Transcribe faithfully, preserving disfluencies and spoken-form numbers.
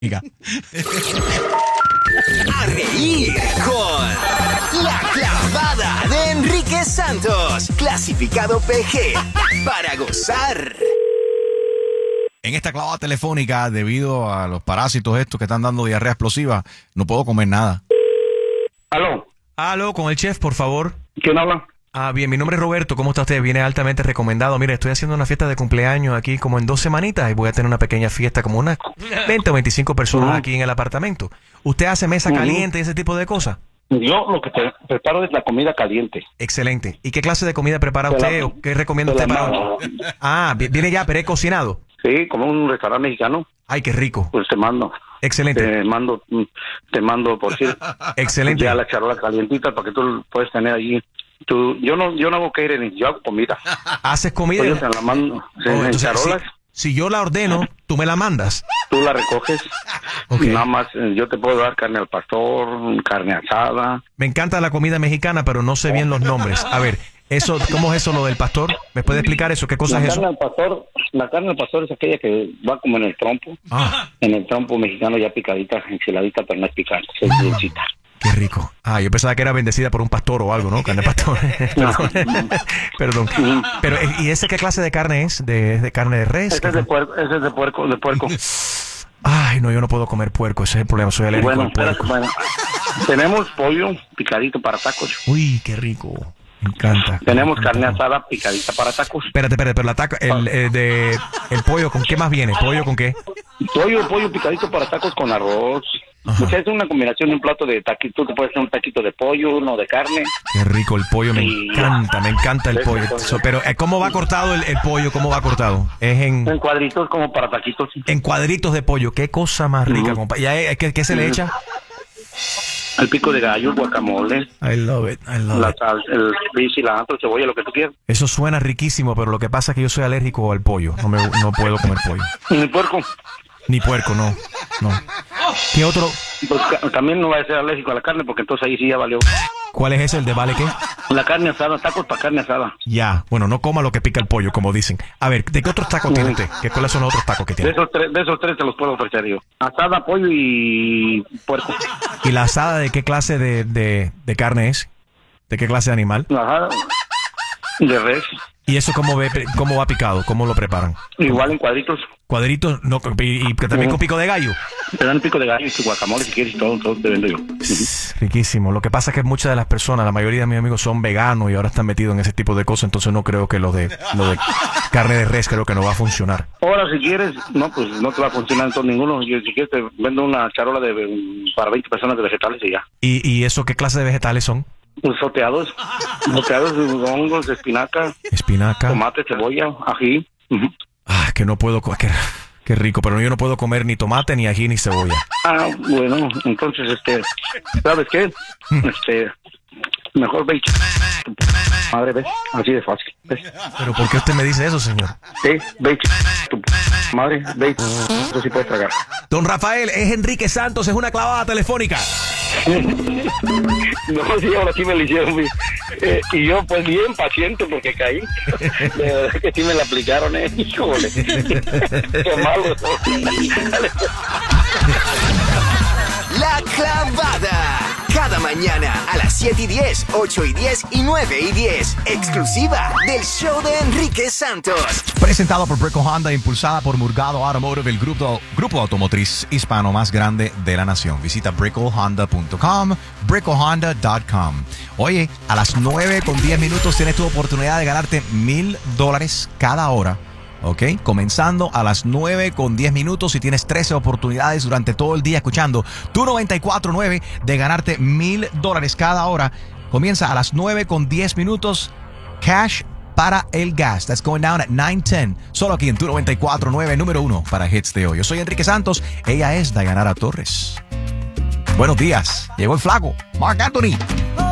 A reír con La Clavada de Enrique Santos, clasificado P G, para gozar. En esta clavada telefónica, debido a los parásitos estos que están dando diarrea explosiva, no puedo comer nada. ¿Aló? Aló, con el chef, por favor. ¿Quién habla? Ah, bien, mi nombre es Roberto. ¿Cómo está usted? Viene altamente recomendado. Mire, estoy haciendo una fiesta de cumpleaños aquí como en dos semanitas y voy a tener una pequeña fiesta, como unas veinte o veinticinco personas uh-huh. aquí en el apartamento. ¿Usted hace mesa uh-huh. caliente y ese tipo de cosas? Yo lo que te preparo es la comida caliente. Excelente. ¿Y qué clase de comida prepara de usted la, o qué recomienda usted para hoy? Ah, viene ya precocinado. Sí, como un restaurante mexicano. Ay, qué rico. Pues te mando. Excelente. Te mando, te mando por si. Excelente. Ya la charola calientita para que tú puedes tener allí. Tú, yo no, yo no hago catering, yo hago comida. ¿Haces comida? Yo te la mando oh, en entonces, charolas. Si, si yo la ordeno, tú me la mandas. Tú la recoges. Okay. Nada más, yo te puedo dar carne al pastor, carne asada. Me encanta la comida mexicana, pero no sé bien los nombres. A ver, eso, ¿cómo es eso lo del pastor? ¿Me puede explicar eso? ¿Qué cosa la es carne eso? Al pastor, la carne al pastor es aquella que va como en el trompo. Ah. En el trompo mexicano ya picadita, enchiladita, pero no es picante, es dulcita. Qué rico. Ah, yo pensaba que era bendecida por un pastor o algo, ¿no? Carne de pastor. Perdón. Perdón. Pero, ¿y ese qué clase de carne es? ¿De, de carne de res? Ese es de puerco, ese es de puerco, de puerco. Ay, no, yo no puedo comer puerco, ese es el problema, soy alérgico bueno, al puerco. Bueno, tenemos pollo picadito para tacos. Uy, qué rico. Me encanta. Tenemos me carne encanta. asada picadita para tacos. Espérate, espérate, pero la taca, el, el de el pollo, ¿con qué más viene? ¿Pollo con qué? Pollo, pollo picadito para tacos con arroz. O sea, es una combinación de un plato de taquito, que puede ser un taquito de pollo, uno de carne. Qué rico el pollo, me y... encanta, me encanta el pollo. So, pero, ¿cómo va cortado el, el pollo? ¿Cómo va cortado? Es en... En cuadritos como para taquitos. En cuadritos de pollo, qué cosa más rica, uh-huh. compa. ¿Y ahí, qué, qué se uh-huh. le echa? El pico de gallo, guacamole. I love it, I love la it. Sal, el bis, cilantro, cebolla, lo que tú quieras. Eso suena riquísimo, pero lo que pasa es que yo soy alérgico al pollo. No me, no puedo comer pollo. Ni puerco. Ni puerco, no. No. ¿Qué otro? Pues también no va a ser alérgico a la carne, porque entonces ahí sí ya valió. ¿Cuál es ese, el de vale qué? La carne asada, tacos para carne asada. Ya, bueno, no coma lo que pica el pollo, como dicen. A ver, ¿de qué otros tacos tiene usted? ¿Qué, ¿Cuáles son los otros tacos que tiene? De esos tres, de esos tres te los puedo ofrecer yo. Asada, pollo y puerco. ¿Y la asada de qué clase de, de, de carne es? ¿De qué clase de animal? Ajá, de res. ¿Y eso cómo, ve, cómo va picado? ¿Cómo lo preparan? Igual en cuadritos. ¿Cuadritos? No, y, y también uh-huh. con pico de gallo. Te dan pico de gallo y tu guacamole si quieres y todo, todo te vendo yo. Uh-huh. Riquísimo. Lo que pasa es que muchas de las personas, la mayoría de mis amigos son veganos y ahora están metidos en ese tipo de cosas, entonces no creo que lo de lo de carne de res creo que no va a funcionar. Ahora si quieres, no, pues no te va a funcionar en todo ninguno. Yo, si quieres te vendo una charola de para veinte personas de vegetales y ya. ¿Y, y eso qué clase de vegetales son? Pues soteados, soteados de hongos, de espinaca, espinaca, tomate, cebolla, ají. Uh-huh. Ah, que no puedo, qué, qué rico, pero yo no puedo comer ni tomate, ni ají, ni cebolla. Ah, bueno, entonces, este, ¿sabes qué? Este, mejor ve y ch... madre, ¿ves? Así de fácil, ¿ves? ¿Pero por qué usted me dice eso, señor? Sí, ve y ch... tu madre, ve y eso sí puedes tragar. Don Rafael, es Enrique Santos, es una clavada telefónica. No, sí, ahora sí me lo hicieron. Eh, y yo, pues, bien paciente porque caí. De verdad que sí me la aplicaron, eh. Híjole. Qué malo. La Clavada. Cada mañana a las siete y diez, ocho y diez y nueve y diez. Exclusiva del show de Enrique Santos. Presentado por Brickell Honda, impulsada por Murgado Automotive, el grupo, grupo automotriz hispano más grande de la nación. Visita brickell honda punto com, brickell honda punto com. Oye, a las nueve con diez minutos tienes tu oportunidad de ganarte mil dólares cada hora. ¿Ok? Comenzando a las nueve con diez minutos y tienes trece oportunidades durante todo el día escuchando tu noventa y cuatro punto nueve de ganarte mil dólares cada hora. Comienza a las nueve con diez minutos. Cash para el gas. That's going down at nine ten. Solo aquí en tu noventa y cuatro punto nueve, número uno para hits de hoy. Yo soy Enrique Santos. Ella es Dayanara Torres. Buenos días. Llegó el flaco. Marc Anthony.